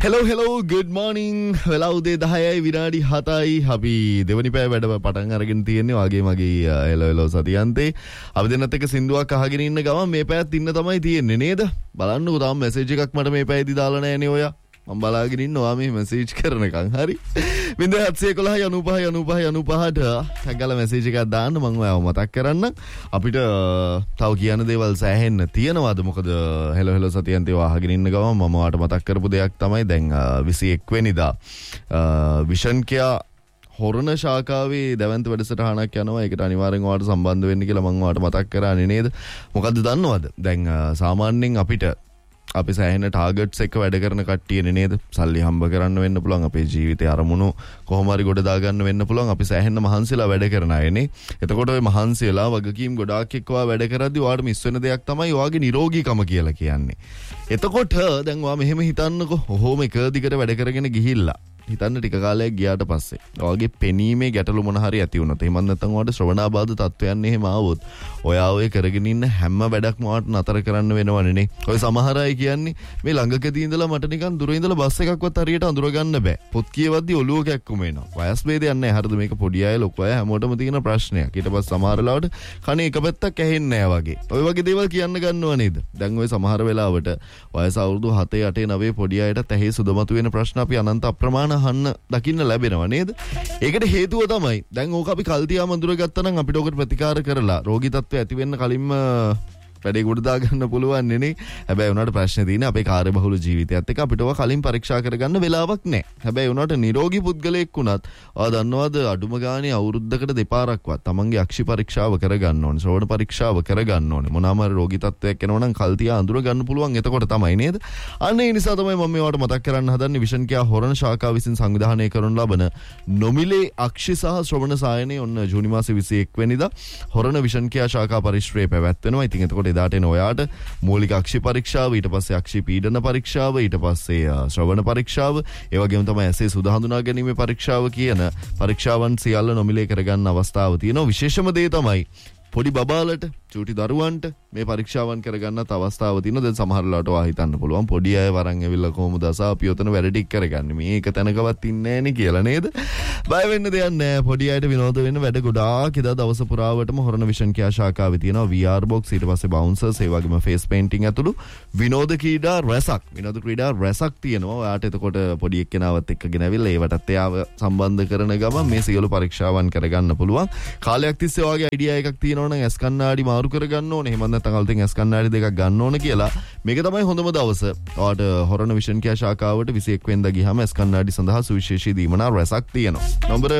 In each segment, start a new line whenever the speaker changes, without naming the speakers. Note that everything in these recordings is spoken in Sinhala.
hello good morning වෙලා උදේ 10යි විනාඩි 7යි අපි දෙවනි පැය වැඩ පටන් අරගෙන තියෙන්නේ වාගේ මගේ hello සතියන්තේ අපි දෙන්නත් එක්ක සින්දුවක් අහගෙන ඉන්න ගමන් මේ පැයත් ඉන්න තමයි තියෙන්නේ නේද බලන්නකෝ තාම මැසේජ් එකක් මට මේ පැයේදී දාලා නැහැනේ ඔයා මම බලාගෙන ඉන්නවා මේ මැසේජ් කරනකම් හරි 0711959595ට ටැග්ගල මැසේජ් එකක් දාන්න මම ඔයාව මතක් කරන්න අපිට තව කියන්න දේවල් සෑහෙන්න තියෙනවාද මොකද hello සතියන්තේ අහගෙන ඉන්න ගමන් මම ඔයාට මතක් කරපු දෙයක් තමයි දැන් 21 වෙනිදා විෂන් කියා හොරණ ශාඛාවේ දැවන්ත වැඩසටහනක් යනවා ඒකට අනිවාර්යෙන් ඔයාලට සම්බන්ධ වෙන්න කියලා මම ඔයාලට මතක් කරානේ නේද මොකද්ද දන්නවද දැන් සාමාන්‍යයෙන් අපිට අපි සෑහෙන ටාගට්ස් එක වැඩ කරන කට්ටියනේ නේද සල්ලි හම්බ කරන්න වෙන්න පුළුවන් අපේ ජීවිතේ අරමුණු කොහොම හරි ගොඩ දා ගන්න වෙන්න පුළුවන් අපි සෑහෙන මහන්සිලා වැඩ කරන අයනේ එතකොට ඔය මහන්සියලා වගකීම් ගොඩාක් එක්කවා වැඩ කරද්දී ඔයාලට මිස් වෙන දෙයක් තමයි ඔයාගේ නිරෝගීකම කියලා කියන්නේ එතකොට දැන් ඔයා මෙහෙම හිතන්නකෝ ඔහොම එක දිගට වැඩ කරගෙන ගිහිල්ලා හිතන්න ටික කාලයක් ගියාට පස්සේ ඔයාගේ පෙනීමේ ගැටලු මොන හරි ඇති වුණොත් එහෙම නැත්නම් ඔයාලට ශ්‍රවණාබාධ තත්ත්වයන් එහෙම ආවොත් ඔයා ඔය කරගෙන ඉන්න හැම වැඩක්ම ඔයාලට නතර කරන්න වෙනවනේ නේ ඔය සමහර අය කියන්නේ මේ ළඟකදී ඉඳලා මට නිකන් දුර ඉඳලා බස් එකක්වත් හරියට අඳුර ගන්න බෑ පොත් කියවද්දි ඔළුව කැක්කුම එනවා වයස් ભેදයක් නැහැ හරිද මේක පොඩි අය ලොකු අය හැමෝටම තියෙන ප්‍රශ්නයක් ඊට පස්සේ සමහර වෙලාවට කනේ එක පැත්තක් ඇහෙන්නේ නැහැ වගේ ඔය වගේ දේවල් කියන්න ගන්නව නේද දැන් ඔය සමහර වෙලාවට වයස අවුරුදු 7 8 9 පොඩි අයට ඇහි සුදමතු වෙන ප්‍රශ්න අපි අනන්ත අප්‍රමාණ අහන්න දකින්න ලැබෙනවා නේද? ඒකට හේතුව තමයි දැන් ඕක අපි කල්තියාම අඳුරගත්තා නම් අපිට ඕකට ප්‍රතිකාර කරලා රෝගී තත්ත්වය ඇති වෙන්න කලින්ම වැඩේ ගොඩ දා ගන්න පුළුවන් නේ. හැබැයි උනාට ප්‍රශ්නේ තියෙන්නේ අපේ කාර්යබහුල ජීවිතයත් එක්ක අපිට ඔය කලින් පරීක්ෂා කරගන්න වෙලාවක් නැහැ. හැබැයි උනාට නිරෝගී පුද්ගලයෙක් වුණත් ඔයා දන්නවද අඩුම ගානේ අවුරුද්දකට දෙපාරක්වත් තමන්ගේ අක්ෂි පරීක්ෂාව කරගන්න ඕනේ. ශ්‍රවණ පරීක්ෂාව කරගන්න ඕනේ. මොනවාම රෝගී තත්ත්වයක් එනවා නම් කල්තියා අඳුර ගන්න පුළුවන් එතකොට තමයි නේද? අන්න ඒ නිසා තමයි මම මේවට මතක් කරන්න හදන්නේ විෂන් කියා හොරණ ශාඛාව විසින් සංවිධානය කරන ලබන නොමිලේ අක්ෂි සහ ශ්‍රවණ සායනයේ ඔන්න ජූනි මාසේ 21 වෙනිදා හොරණ විෂන් කියා ශාඛා පරිශ්‍රයේ පැවැත්වෙනවා. ඉතින් එතකොට එදාට එන ඔයාට මූලික අක්ෂි පරීක්ෂාව ඊට පස්සේ අක්ෂි පීඩන පරීක්ෂාව ඊට පස්සේ ශ්‍රවණ පරීක්ෂාව ඒ වගේම තමයි ඇසේ සුද හඳුනා ගැනීමේ පරීක්ෂාව කියන පරීක්ෂාවන් සියල්ල නොමිලේ කරගන්න අවස්ථාව තියෙනවා විශේෂම දේ තමයි පොඩි බබාලට චූටි දරුවන්ට මේ පරීක්ෂාවන් කරගන්නත් අවස්ථාව තියෙනවා දැන් සමහර ලාට ඔයා හිතන්න පුළුවන් පොඩි අය වරන් ඇවිල්ලා කොහොමද අසාපි උතන වැඩ ටික කරගන්නේ මේක තැනකවත් ඉන්නේ නැහැ නේ කියලා නේද බය වෙන්න දෙයක් නැහැ පොඩි අයට විනෝද වෙන්න වැඩ ගොඩාක් ඉදා දවස පුරාවටම හොරණ විෂන් කියා ශාඛාවේ තියෙනවා VR box ඊට පස්සේ බවුන්සර්ස් ඒ වගේම ෆේස් පේන්ටිං ඇතුළු විනෝද ක්‍රීඩා රැසක් තියෙනවා ඔයාට එතකොට පොඩි එක්කෙනාවත් එක්කගෙන ඇවිල්ලා ඒවටත් එයාව සම්බන්ධ කරන ගමන් මේ සියලු පරීක්ෂාවන් කරගන්න පුළුවන් කාලයක් තිස්සේ ඔයාගේ අයිඩියා එකක් තියෙනවා නම් ඇස් කණ්ණාඩි මාරු කරගන්න ඕනේ එහෙම නැත්නම් අලුතෙන් ඇස් කණ්ණාඩි දෙකක් ගන්න ඕනේ කියලා මේක තමයි හොඳම දවස. ඔයාට හොරණ විෂන් කියා ශාඛාවට 21 වෙනිදා ගියාම ඇස් කණ්ණාඩි සඳහා සුවිශේෂී දීමනා රැසක් තියෙනවා. නම්බර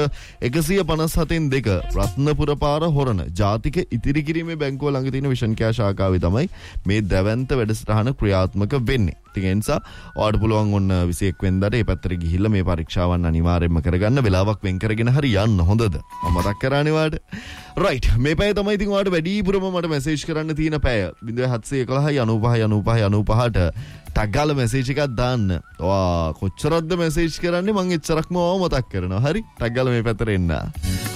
157න් 2 රත්නපුර පාර හොරණ ජාතික ඉතිරි කිරීමේ බැංකුව ළඟ තියෙන විෂන් කියා ශාඛාවේ තමයි මේ දැවැන්ත වැඩසටහන ක්‍රියාත්මක වෙන්නේ. ඉතින් ඒ නිසා ඔයාට පුළුවන් ඔන්න 21 වෙනිදාට මේ පැත්තට ගිහිල්ලා මේ පරීක්ෂාවන් අනිවාර්යයෙන්ම කරගන්න වෙලාවක් වෙන් කරගෙන හරි යන්න හොඳද? මම මතක් කරානේ ඔයාට. රයිට් මේ පැය තමයි ඉතින් ඔයාට වැඩිපුරම මට මැසේජ් කරන්න තියෙන පැය 0711959595ට ටැග් ගාලා මැසේජ් එකක් දාන්න. ඔයා කොච්චරක්ද මැසේජ් කරන්නේ මම එච්චරක්ම ඔයාව මතක් කරනවා. හරි ටැග් ගාලා මේ පැත්තට එන්න.